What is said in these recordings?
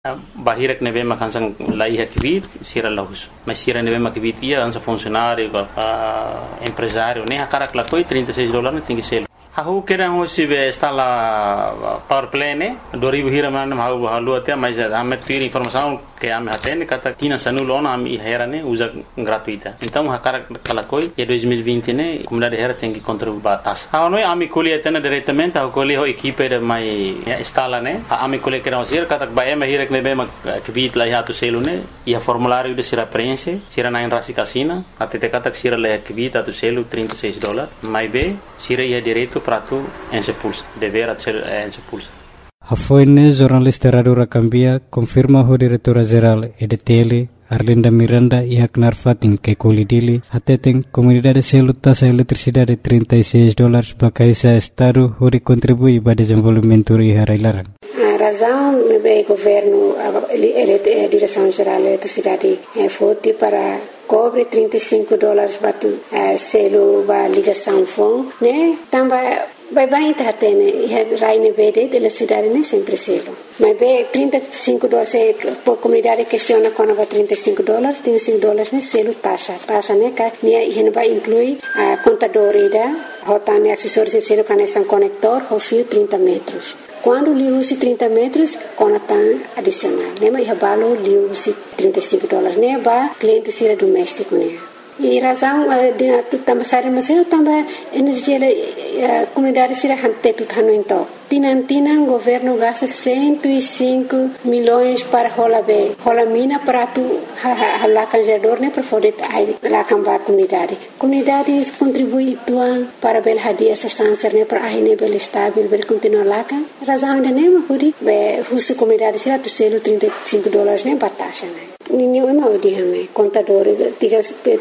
Bahirak nebe makansang lai hakibit sira lahus. Mas sira nebe makibit ia ansa funcionário, empresário, nem hakarak la koi $36 na tingi selo. Hahu kena hosi be instala power plane 2000 hira man halu até mas ame tira informação que ame atende kata tina sanulona ame hera ne usa gratuita. Então hakarak kala koi e 2020 ne comunidade hera tem que contribuir batas. Ha noi ame colhe atende diretamente a colhe ho equipe de mai instala ne ame colhe kena hosi kata ba ame hira nebe makibit la hatu selo ne e formulário de sira preenche sira na rasi casina até kata sira la hakibit atu selo $36 mai be sira ia direito prato en sepulsa, dever a ser en sepulsa. Hafoine jornalista Radura Cambia confirma ho diretora-geral EDTL Arlinda Miranda e Haknar Fatin que colidili hateteng comunidade selo taxa eletricidade $36 bakaisa estado hori contribui para desenvolvimento e harailarang. A razão é governo a direção-geral da eletricidade foi para cobre $35 batu selo ba ligação fon né também vai tá tendo raine verde da cidade né sempre selo mas be $35 por comunidade questiona quando vai $35 né selo taxa né que né vai incluir a contador ida rotane acessórios de selo conexão conector o fio 30 metros. Quando li usi 30 metros, conatan adicional. Nema ia balo li usi $35. Ne ba cliente sira doméstico ne. E razão de também sare mas eu também energia comunidade sira hante tu tano então. Tinan governo gasta 105 milhões para rola mina para tu lá canjador né para poder lá cambar comunidade contribui tuan para bel hadia essa sanser né para aí né bel estável bel continuar lá kan razão de nema hudi be husu comunidade sira tu selo $35 né batasha né ninguém é mal de hame contador diga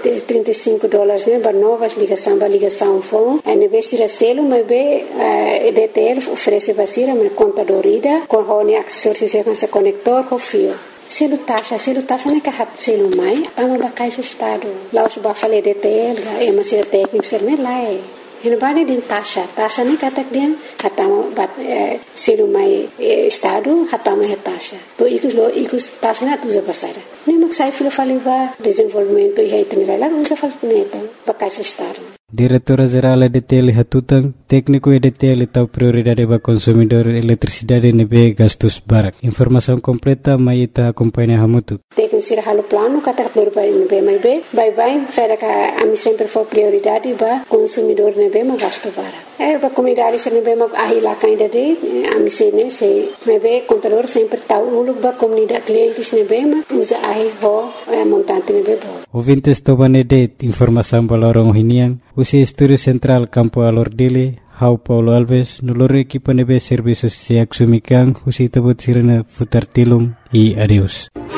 $35 né para novas ligação fone é nebe sira selo mas be EDTL oferece basira mas contador ida com hone acessórios com esse conector com fio selo taxa né que hat selo mai ama bacaixa estado lá os ba fale EDTL é uma sira técnico ser né lá é Hinabani din taxa ni katak dia hatama bat selo mai estado hatama he taxa to ikus taxa na tuza basara ni maksai filo faliva desenvolvimento e itinerário lá usa falneta bacaixa estado. Diretora-geral EDTL Hatutang, técnico EDTL tahu prioridade para consumidor eletricidade nebe gastos barak. Informação completa mai ita acompanha hamutu. Técnico sira halu plano kata prioridade nebe mai be, bye saya ka ami sempre for prioridade para consumidor nebe ma gasto barak. Para comunidade sira nebe ma ahila kainda de ami sene se nebe contador sempre tahu uluk ba comunidade clientes nebe ma usa ahi ho montante nebe bo. Ouvintes tobane de informação balorong hinian. Usi Estúdio Central Campo Alordile, Hau Paulo Alves, nulor equipa nebe serviços se axumikan, usi tabut sirena futar tilum e adeus.